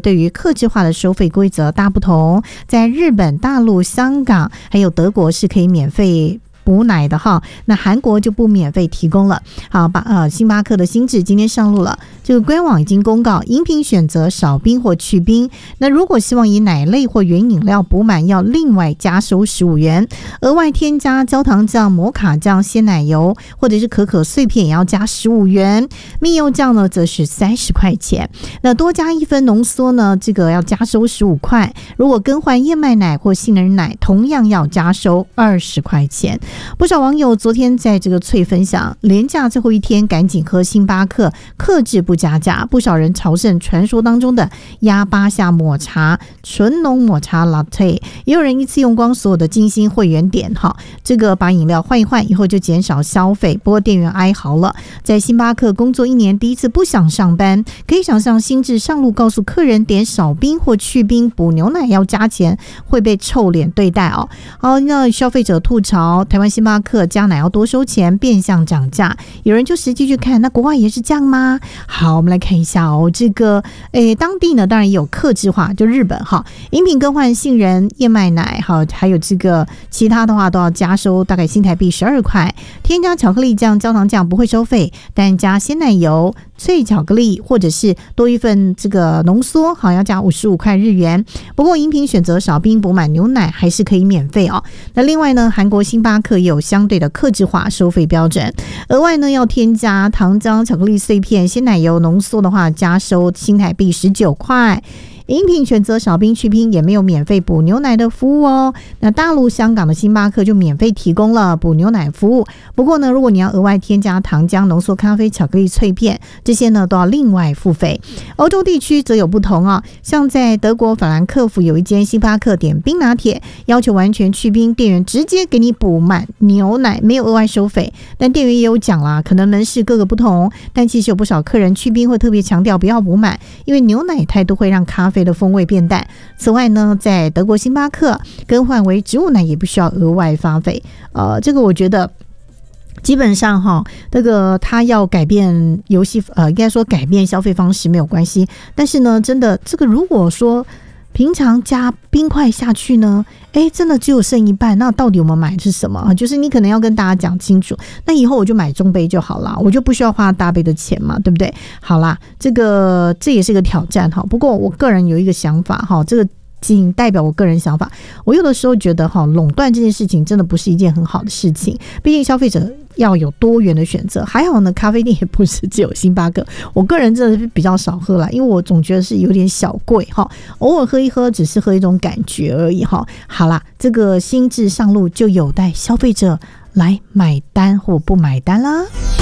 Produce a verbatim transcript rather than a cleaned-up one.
对于客制化的收费规则大不同，在日本、大陆、香港还有德国是可以免费补奶的哈，那韩国就不免费提供了。好，把呃星巴克的新制今天上路了，这个官网已经公告，饮品选择少冰或去冰。那如果希望以奶类或原饮料补满，要另外加收十五元，额外添加焦糖酱、摩卡酱、鲜奶油或者是可可碎片也要加十五元，蜜柚酱呢则是三十块钱。那多加一分浓缩呢，这个要加收十五块。如果更换燕麦奶或杏仁奶，同样要加收二十块钱。不少网友昨天在这个脆分享，连假最后一天赶紧喝星巴克，克制不加价。不少人朝圣传说当中的鸭巴夏抹茶、纯浓抹茶 latte， 也有人一次用光所有的金星会员点哈，这个把饮料换一换以后就减少消费。不过店员哀嚎了，在星巴克工作一年第一次不想上班，可以想象新制上路告诉客人点少冰或去冰补牛奶要加钱，会被臭脸对待哦。好，那消费者吐槽台湾星巴克加奶要多收钱，变相涨价。有人就实际去看，那国外也是这样吗？好，我们来看一下哦。这个诶，当地呢当然也有客制化，就日本哈，饮品更换杏仁、燕麦奶，好，还有这个其他的话都要加收大概新台币十二块。添加巧克力酱、焦糖酱不会收费，但加鲜奶油、脆巧克力或者是多一份这个浓缩，好要加五十五块日元。不过饮品选择少冰补满牛奶还是可以免费哦。那另外呢，韩国星巴克也有相对的客制化收费标准，额外呢要添加糖浆、巧克力碎片、鲜奶油浓缩的话，加收新台币十九块。饮品选择少冰去冰也没有免费补牛奶的服务哦。那大陆、香港的星巴克就免费提供了补牛奶服务。不过呢，如果你要额外添加糖浆、浓缩咖啡、巧克力脆片，这些呢都要另外付费。欧洲地区则有不同啊，像在德国法兰克福有一间星巴克点冰拿铁，要求完全去冰，店员直接给你补满牛奶，没有额外收费。但店员也有讲啦，可能门市各个不同，但其实有不少客人去冰会特别强调不要补满，因为牛奶太多会让咖啡的风味变淡。此外呢，在德国星巴克更换为植物奶也不需要额外发费。呃，这个我觉得基本上哈，这个他要改变游戏，呃，应该说改变消费方式没有关系。但是呢，真的这个如果说平常加冰块下去呢，哎，真的只有剩一半，那到底我们买的是什么？就是你可能要跟大家讲清楚，那以后我就买中杯就好啦，我就不需要花大杯的钱嘛，对不对？好啦，这个这也是个挑战哈。不过我个人有一个想法哈，这个仅代表我个人想法，我有的时候觉得哈，垄断这件事情真的不是一件很好的事情，毕竟消费者要有多元的选择。还好呢，咖啡店也不是只有星巴克，我个人真的是比较少喝啦，因为我总觉得是有点小贵哈，偶尔喝一喝只是喝一种感觉而已哈。好啦，这个新制上路就有待消费者来买单或不买单啦。